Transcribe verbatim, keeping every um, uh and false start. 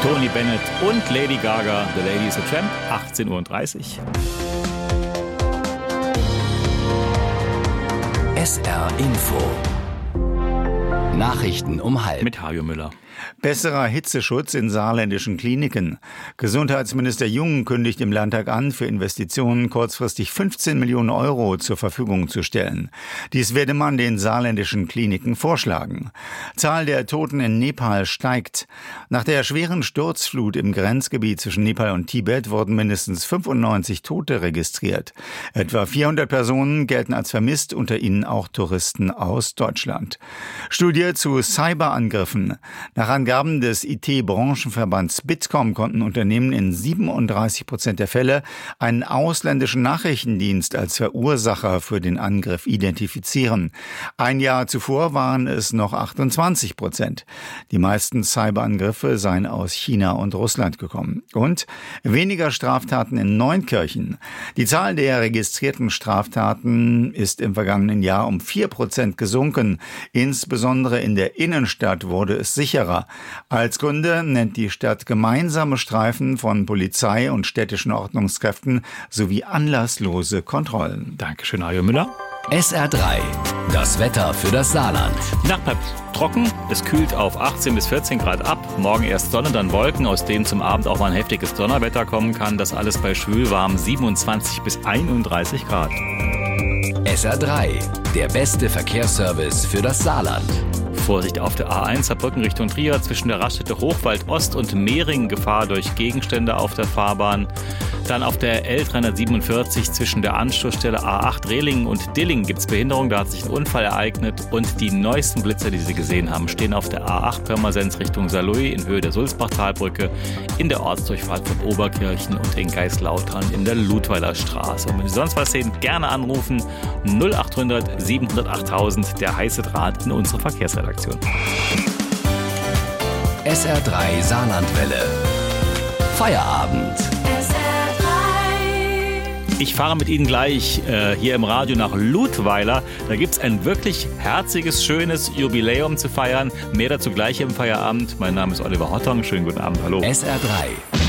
Tony Bennett und Lady Gaga, The Lady is a Tramp, achtzehn Uhr dreißig. S R Info. Nachrichten um halb. Mit Hajo Müller. Besserer Hitzeschutz in saarländischen Kliniken. Gesundheitsminister Jung kündigt im Landtag an, für Investitionen kurzfristig fünfzehn Millionen Euro zur Verfügung zu stellen. Dies werde man den saarländischen Kliniken vorschlagen. Zahl der Toten in Nepal steigt. Nach der schweren Sturzflut im Grenzgebiet zwischen Nepal und Tibet wurden mindestens fünfundneunzig Tote registriert. Etwa vierhundert Personen gelten als vermisst, unter ihnen auch Touristen aus Deutschland. Studie zu Cyberangriffen. Nach Angaben des I T-Branchenverbands Bitkom konnten Unternehmen in siebenunddreißig Prozent der Fälle einen ausländischen Nachrichtendienst als Verursacher für den Angriff identifizieren. Ein Jahr zuvor waren es noch achtundzwanzig Prozent. Die meisten Cyberangriffe seien aus China und Russland gekommen. Und weniger Straftaten in Neunkirchen. Die Zahl der registrierten Straftaten ist im vergangenen Jahr um vier Prozent gesunken. Insbesondere in der Innenstadt wurde es sicherer. Als Gründe nennt die Stadt gemeinsame Streifen von Polizei und städtischen Ordnungskräften sowie anlasslose Kontrollen. Dankeschön, Hajo Müller. S R drei. Das Wetter für das Saarland. Die Nacht bleibt trocken, es kühlt auf achtzehn bis vierzehn Grad ab. Morgen erst Sonne, dann Wolken, aus denen zum Abend auch mal ein heftiges Donnerwetter kommen kann. Das alles bei schwülwarm siebenundzwanzig bis einunddreißig Grad. S R drei. Der beste Verkehrsservice für das Saarland. Vorsicht auf der A eins Saarbrücken Richtung Trier zwischen der Raststätte Hochwald Ost und Mehring, Gefahr durch Gegenstände auf der Fahrbahn. Dann auf der L dreihundertsiebenundvierzig zwischen der Anschlussstelle A acht Rehlingen und Dillingen gibt es Behinderung, da hat sich ein Unfall ereignet und die neuesten Blitzer, die Sie gesehen haben, stehen auf der A acht Pirmasens Richtung Saarlouis in Höhe der Sulzbachtalbrücke, in der Ortsdurchfahrt von Oberkirchen und in Geislautern in der Ludweiler Straße. Und wenn Sie sonst was sehen, gerne anrufen null achthundert siebenhundert achttausend, der heiße Draht in unsere Verkehrsredaktion. S R drei Saarlandwelle. Feierabend. Ich fahre mit Ihnen gleich äh, hier im Radio nach Ludweiler. Da gibt es ein wirklich herziges, schönes Jubiläum zu feiern. Mehr dazu gleich im Feierabend. Mein Name ist Oliver Hottong. Schönen guten Abend. Hallo. S R drei.